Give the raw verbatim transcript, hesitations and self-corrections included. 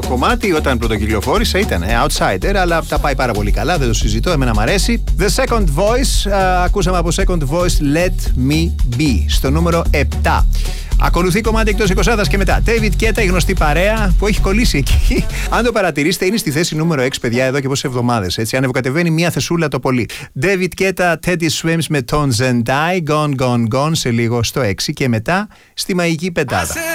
κομμάτι όταν πρωτοκυκλοφόρησε ήταν ε, Outsider, αλλά τα πάει πάρα πολύ καλά, δεν το συζητώ, εμένα μ' αρέσει. The Second Voice, α, ακούσαμε από Second Voice Let Me Be, στο νούμερο επτά. Ακολουθεί κομμάτι εκτός εικοσάδας και μετά David Guetta, η γνωστή παρέα που έχει κολλήσει εκεί. Αν το παρατηρήσετε, είναι στη θέση νούμερο έξι, παιδιά, εδώ και πόσες εβδομάδες. Έτσι, ανεβοκατεβαίνει μία θεσούλα το πολύ. David Guetta, Teddy Swims με τον Zendai, Gone Gone Gone σε λίγο στο έξι και μετά στη μαγική πεντάδα.